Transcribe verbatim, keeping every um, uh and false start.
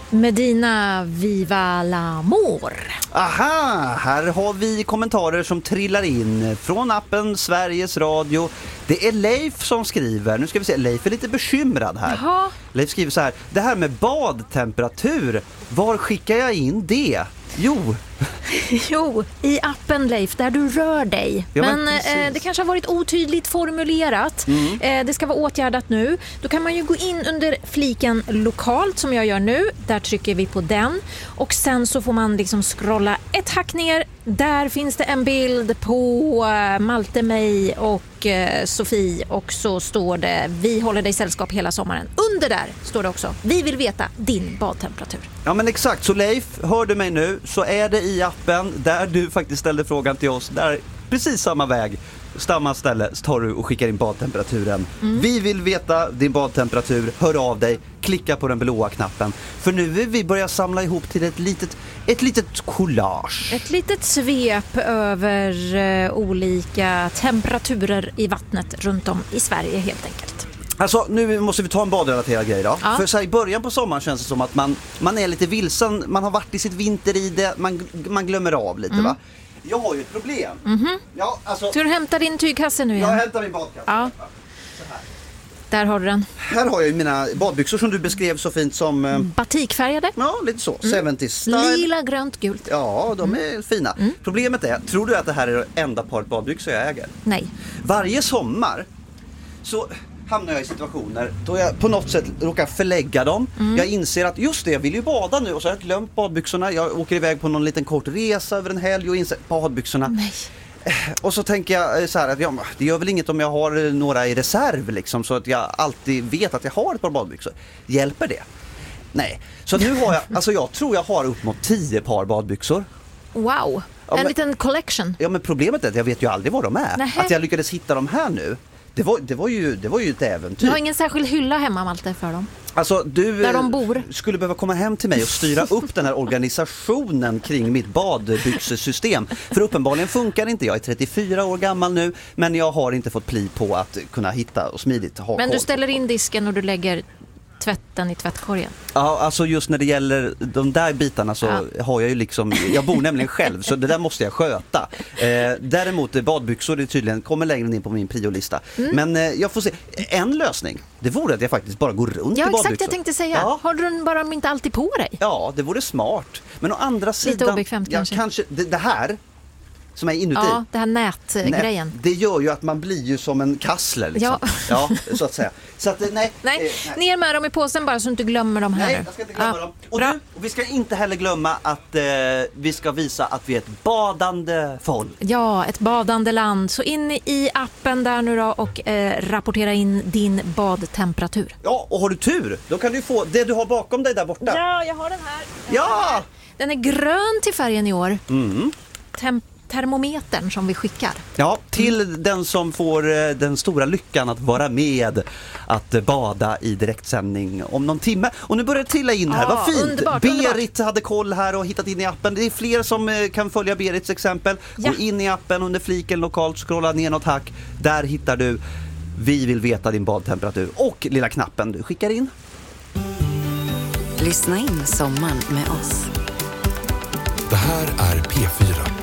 Medina Viva l'amor. Aha, här har vi kommentarer som trillar in från appen Sveriges Radio. Det är Leif som skriver. Nu ska vi se, Leif är lite bekymrad här. Jaha. Leif skriver så här: det här med badtemperatur, var skickar jag in det? Jo. Jo, i appen Leif, där du rör dig. Ja, men men eh, det kanske har varit otydligt formulerat. Mm. Eh, det ska vara åtgärdat nu. Då kan man ju gå in under fliken lokalt som jag gör nu. Där trycker vi på den. Och sen så får man liksom scrolla ett hack ner. Där finns det en bild på eh, Malte, mig och eh, Sofie. Och så står det: vi håller dig sällskap hela sommaren. Under där står det också: vi vill veta din badtemperatur. Ja, men exakt. Så Leif, hör du mig nu, så är det i appen där du faktiskt ställde frågan till oss. Där precis samma väg, samma ställe, så tar du och skickar in badtemperaturen. Mm. Vi vill veta din badtemperatur. Hör av dig, klicka på den blåa knappen. För nu vill vi börja samla ihop till ett litet, ett litet collage. Ett litet svep över uh, olika temperaturer i vattnet runt om i Sverige helt enkelt. Alltså, nu måste vi ta en badrelaterad grej då. Ja. För så här, i början på sommaren känns det som att man, man är lite vilsen. Man har varit i sitt vinter i det. Man, man glömmer av lite, mm. va? Jag har ju ett problem. Mm-hmm. Ja, alltså, så du hämtar din tygkasse nu igen? Jag hämtar min badkasse. Ja. Så här. Där har du den. Här har jag ju mina badbyxor som du beskrev så fint som... Eh, batikfärgade. Ja, lite så. Mm. sjuttio style. Lila, grönt, gult. Ja, de är mm. fina. Mm. Problemet är, tror du att det här är det enda paret badbyxor jag äger? Nej. Varje sommar så hamnar jag i situationer då jag på något sätt råkar förlägga dem. Mm. Jag inser att just det, jag vill ju bada nu och så har jag glömt badbyxorna. Jag åker iväg på någon liten kort resa över en helg och inser badbyxorna. Nej. Och så tänker jag så här att ja, det gör väl inget om jag har några i reserv liksom, så att jag alltid vet att jag har ett par badbyxor. Hjälper det? Nej. Så nu har jag, alltså jag tror jag har upp mot tio par badbyxor. Wow. En ja, men, liten collection. Ja, men problemet är att jag vet ju aldrig var de är. Nähe. Att jag lyckades hitta dem här nu. Det var, det var, ju, det var ju ett äventyr. Du har ingen särskild hylla hemma, Malte, för dem? Alltså, du där de bor. skulle behöva komma hem till mig och styra upp den här organisationen kring mitt badbyxesystem. För uppenbarligen funkar inte. Jag är trettiofyra år gammal nu, men jag har inte fått pli på att kunna hitta och smidigt ha. Men du ställer in disken och du lägger tvätten i tvättkorgen? Ja, alltså just när det gäller de där bitarna så ja. har jag ju liksom, jag bor nämligen själv så det där måste jag sköta. Eh, däremot badbyxor det tydligen kommer längre in på min priolista. Mm. Men eh, jag får se, en lösning, det vore att jag faktiskt bara går runt ja, i badbyxor. Ja, exakt, jag tänkte säga. Ja. Har du den bara inte alltid på dig? Ja, det vore smart. Men å andra sidan... Lite obekvämt ja, kanske. kanske det, det här... som är inuti. Ja, det här nätgrejen. Nej, det gör ju att man blir ju som en kassler liksom. Ja. Ja, så att säga. Så att, nej, nej. nej. Ner med dem i påsen bara så du inte glömmer dem här. Nej, jag ska inte glömma ja. dem. Och, du, och vi ska inte heller glömma att eh, vi ska visa att vi är ett badande folk. Ja, ett badande land. Så in i appen där nu då och eh, rapportera in din badtemperatur. Ja, och har du tur, då kan du få det du har bakom dig där borta. Ja, jag har den här. Ja! Den är grön till färgen i år. Mm. Temp- termometern som vi skickar. Ja, till mm. den som får den stora lyckan att vara med att bada i direktsändning om någon timme. Och nu börjar det trilla in här, ja, vad fint. Underbart, Berit underbart. hade koll här och hittat in i appen. Det är fler som kan följa Berits exempel. Ja. Gå in i appen under fliken lokalt, scrolla ner något hack. Där hittar du Vi vill veta din badtemperatur och lilla knappen du skickar in. Lyssna in sommaren med oss. Det här är P fyra.